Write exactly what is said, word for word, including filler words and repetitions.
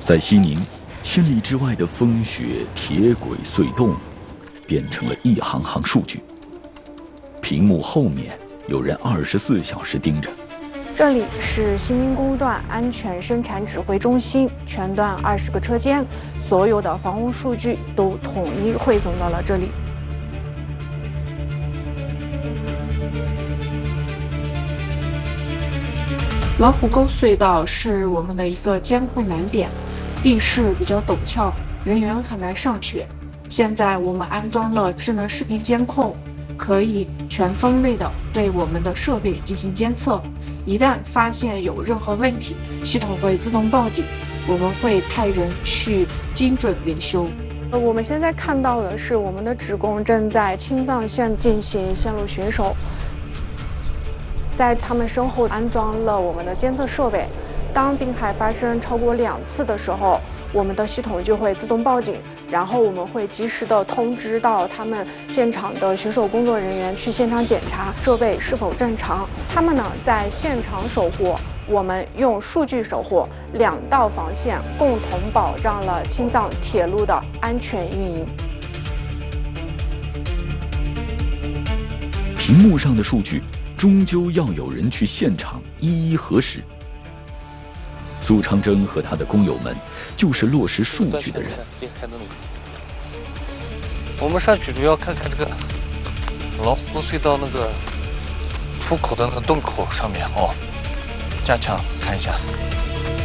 在西宁，千里之外的风雪、铁轨、隧洞，变成了一行行数据。屏幕后面有人二十四小时盯着。 这里是西宁公路段安全生产指挥中心，全段二十个车间，所有的防洪数据都统一汇总到了这里。老虎沟隧道是我们的一个监控难点，地势比较陡峭，人员很难上去。现在我们安装了智能视频监控，可以全方位的对我们的设备进行监测。一旦发现有任何问题，系统会自动报警，我们会派人去精准维修。呃，我们现在看到的是我们的职工正在青藏线进行线路巡守。在他们身后安装了我们的监测设备，当病害发生超过两次的时候，我们的系统就会自动报警，然后我们会及时的通知到他们现场的巡守工作人员去现场检查设备是否正常。他们呢在现场守护，我们用数据守护，两道防线共同保障了青藏铁路的安全运营。 屏幕上的数据终究要有人去现场一一核实。苏长征和他的工友们就是落实数据的人。 我们上去主要看看这个老虎隧道那个出口的那个洞口上面哦，加强看一下。